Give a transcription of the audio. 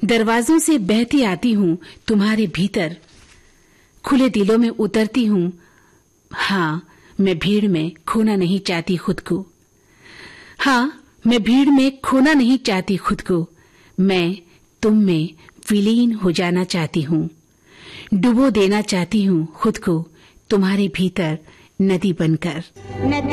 दरवाजों से बहती आती हूँ तुम्हारे भीतर, खुले दिलों में उतरती हूँ। हाँ, मैं भीड़ में खोना नहीं चाहती खुद को। हाँ, मैं भीड़ में खोना नहीं चाहती खुद को। मैं तुम में विलीन हो जाना चाहती हूँ, डुबो देना चाहती हूँ खुद को तुम्हारे भीतर नदी बनकर।